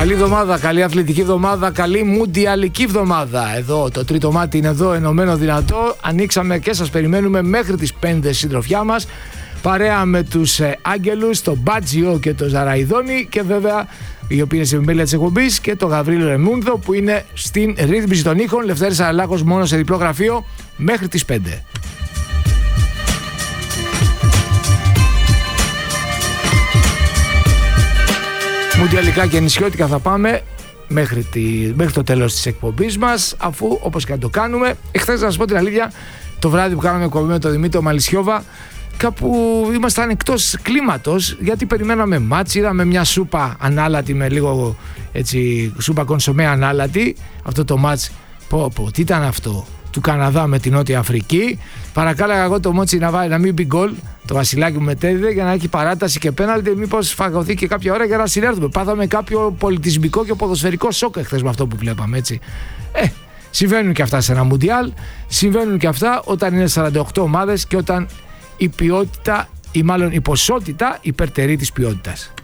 Καλή εβδομάδα, καλή αθλητική εβδομάδα, καλή μουντιαλική εβδομάδα. Εδώ το τρίτο μάτι είναι εδώ, ενωμένο δυνατό. Ανοίξαμε και σας περιμένουμε μέχρι τις 5 συντροφιά μας. Παρέα με τους Άγγελους, τον Μπάτζιο και τον Ζαραϊδόνη και βέβαια οι οποίοι είναι σε επιμέλεια της εκπομπής και τον Γαβρίλο Ρεμούνδο που είναι στην ρύθμιση των ήχων. Λευτέρης Αραλάκος μόνο σε διπλό γραφείο μέχρι τις 5. Μουντιαλικά και νησιώτικα θα πάμε μέχρι το τέλος της εκπομπής μας, αφού όπως και να το κάνουμε. Εχθές, να σας πω την αλήθεια, το βράδυ που κάναμε εκπομπή με τον Δημήτρη Μαλισιώβα, κάπου ήμασταν εκτός κλίματος, γιατί περιμέναμε μάτς, είδαμε μια σούπα ανάλατη με λίγο έτσι, σούπα κονσομέ ανάλατη, αυτό το μάτς, τι ήταν αυτό, του Καναδά με την Νότια Αφρική. Παρακάλαγα εγώ το Μότσι να μην μπει γκολ, το Βασιλάκι μου μετέδιδε για να έχει παράταση και πέναλτι, μήπως φαγωθεί και κάποια ώρα για να συνέρθουμε. Πάθαμε κάποιο πολιτισμικό και ποδοσφαιρικό σοκ εχθές με αυτό που βλέπαμε, έτσι. Συμβαίνουν και αυτά σε ένα Μουντιάλ, συμβαίνουν και αυτά όταν είναι 48 ομάδες και όταν η ποιότητα ή μάλλον η ποσότητα υπερτερεί της ποιότητας.